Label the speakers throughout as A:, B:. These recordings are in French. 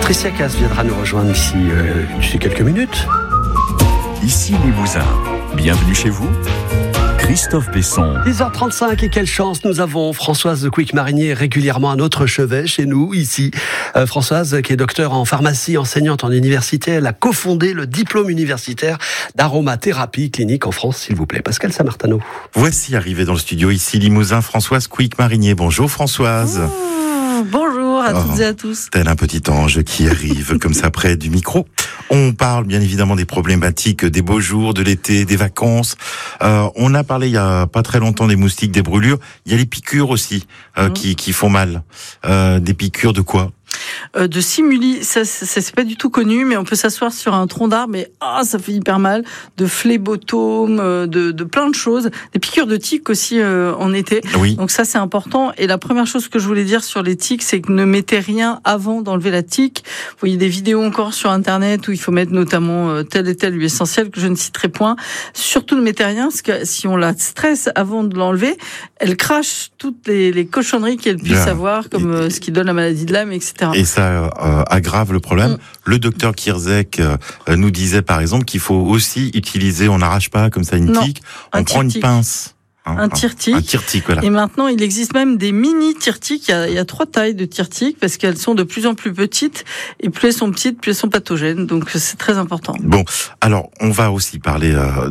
A: Patricia Cass viendra nous rejoindre d'ici quelques minutes.
B: Ici Limousin, bienvenue chez vous, Christophe Besson.
A: 10h35 et quelle chance nous avons. Françoise de Couic-Marigny est régulièrement à notre chevet chez nous, ici. Françoise, qui est docteure en pharmacie, enseignante en université, elle a cofondé le diplôme universitaire d'aromathérapie clinique en France, s'il vous plaît. Pascal Samartano.
C: Voici arrivé dans le studio, ici Limousin, Françoise Couic-Marigny. Bonjour Françoise.
D: Bonjour à toutes et à tous.
C: Tel un petit ange qui arrive comme ça près du micro. On parle bien évidemment des problématiques des beaux jours, de l'été, des vacances. On a parlé il y a pas très longtemps des moustiques, des brûlures. Il y a les piqûres aussi qui font mal. Des piqûres de quoi ?
D: De simuli, ça c'est pas du tout connu, mais on peut s'asseoir sur un tronc d'arbre et ça fait hyper mal. De phlébotomes, de plein de choses. Des piqûres de tiques aussi en été.
C: Oui.
D: Donc ça c'est important. Et la première chose que je voulais dire sur les tiques, c'est que ne mettez rien avant d'enlever la tique. Vous voyez des vidéos encore sur internet où il faut mettre notamment telle et telle huile essentielle que je ne citerai point. Surtout ne mettez rien, parce que si on la stresse avant de l'enlever, elle crache toutes les cochonneries qu'elle puisse avoir, comme ce qui donne la maladie de Lyme, etc.
C: Et ça aggrave le problème. Le docteur Kierzek nous disait par exemple qu'il faut aussi utiliser, on n'arrache pas comme ça une tique, on prend une pince.
D: Un tire-tique.
C: Un tire-tique, voilà.
D: Et maintenant, il existe même des mini tire-tiques. Il y a 3 tailles de tire-tiques parce qu'elles sont de plus en plus petites. Et plus elles sont petites, plus elles sont pathogènes. Donc, c'est très important.
C: Bon, alors, on va aussi parler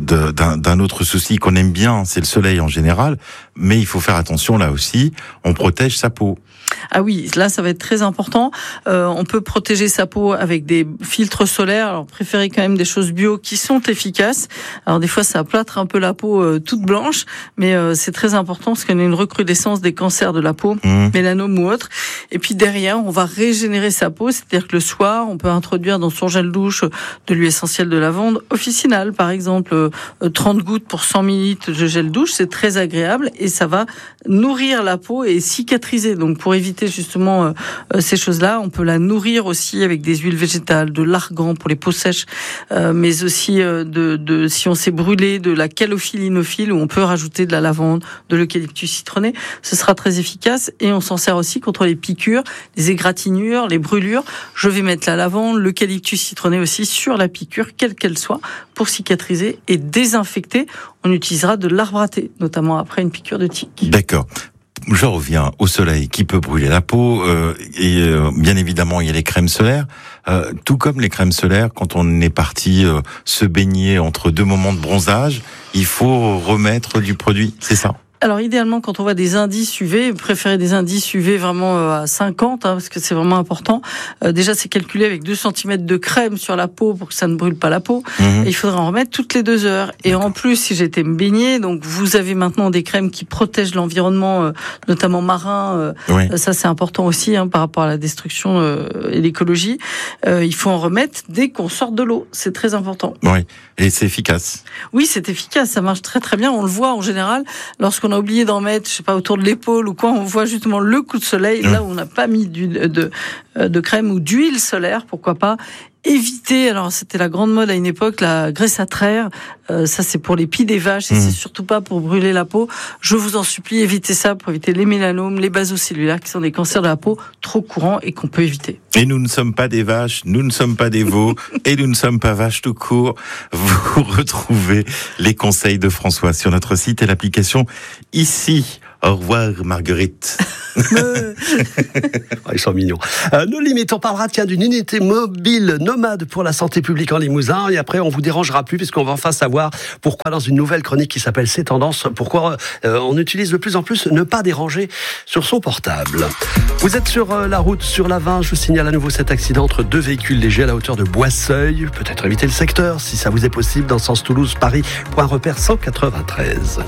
C: d'un autre souci qu'on aime bien, c'est le soleil en général. Mais il faut faire attention là aussi, on protège sa peau.
D: Ah oui, là ça va être très important. On peut protéger sa peau avec des filtres solaires. Alors préférez quand même des choses bio qui sont efficaces. Alors des fois ça plâtre un peu la peau toute blanche, mais c'est très important parce qu'on a une recrudescence des cancers de la peau, mélanome ou autre. Et puis derrière, on va régénérer sa peau, c'est-à-dire que le soir, on peut introduire dans son gel douche de l'huile essentielle de lavande officinale, par exemple 30 gouttes pour 100 ml de gel douche, c'est très agréable et ça va nourrir la peau et cicatriser. Donc pour éviter justement ces choses-là, on peut la nourrir aussi avec des huiles végétales, de l'argan pour les peaux sèches, mais aussi si on s'est brûlé, de la calophyllinophile où on peut rajouter de la lavande, de l'eucalyptus citronné. Ce sera très efficace et on s'en sert aussi contre les piqûres, les égratignures, les brûlures. Je vais mettre la lavande, l'eucalyptus citronné aussi sur la piqûre, quelle qu'elle soit, pour cicatriser et désinfecter. On utilisera de l'arbre à thé, notamment après une piqûre de tique.
C: D'accord. Je reviens au soleil qui peut brûler la peau et bien évidemment il y a les crèmes solaires. Tout comme les crèmes solaires, quand on est parti se baigner entre 2 moments de bronzage, il faut remettre du produit, c'est ça ?
D: Alors idéalement, quand on voit des indices UV, préférez des indices UV vraiment à 50, parce que c'est vraiment important. Déjà, c'est calculé avec 2 cm de crème sur la peau pour que ça ne brûle pas la peau. Et il faudra en remettre toutes les 2 heures. Et en plus, si j'étais me baigner, donc vous avez maintenant des crèmes qui protègent l'environnement, notamment marin. Ça, c'est important aussi par rapport à la destruction et l'écologie. Il faut en remettre dès qu'on sort de l'eau. C'est très important.
C: Oui, et c'est efficace.
D: Oui, c'est efficace. Ça marche très très bien. On le voit en général lorsqu'on a oublié d'en mettre, je sais pas, autour de l'épaule ou quoi, on voit justement le coup de soleil, là où on n'a pas mis de crème ou d'huile solaire, pourquoi pas. Éviter, alors c'était la grande mode à une époque, la graisse à traire, ça c'est pour les pieds des vaches et c'est surtout pas pour brûler la peau. Je vous en supplie, évitez ça pour éviter les mélanomes, les basocellulaires qui sont des cancers de la peau trop courants et qu'on peut éviter.
C: Et nous ne sommes pas des vaches, nous ne sommes pas des veaux et nous ne sommes pas vaches tout court. Vous retrouvez les conseils de François sur notre site et l'application ici. Au revoir Marguerite.
A: Ils sont mignons. No Limit, on parlera d'une unité mobile nomade pour la santé publique en Limousin et après on vous dérangera plus puisqu'on va enfin savoir pourquoi dans une nouvelle chronique qui s'appelle C'est Tendance, pourquoi on utilise de plus en plus ne pas déranger sur son portable. Vous êtes sur la route sur la 20, je vous signale à nouveau cet accident entre 2 véhicules légers à la hauteur de Boisseuil. Peut-être éviter le secteur si ça vous est possible dans le sens Toulouse-Paris, point repère 193.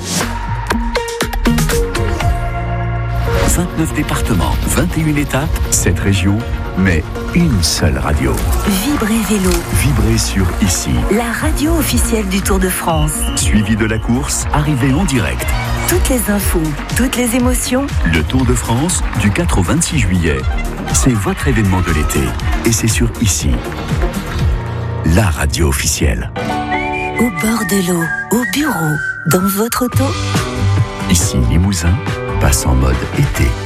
B: 29 départements, 21 étapes, 7 régions, mais une seule radio.
E: Vibrez Vélo.
B: Vibrez sur ici.
E: La radio officielle du Tour de France.
B: Suivi de la course, arrivée en direct.
E: Toutes les infos, toutes les émotions.
B: Le Tour de France, du 4 au 26 juillet. C'est votre événement de l'été. Et c'est sur ici. La radio officielle.
E: Au bord de l'eau, au bureau, dans votre auto.
B: Ici Limousin passe en mode été.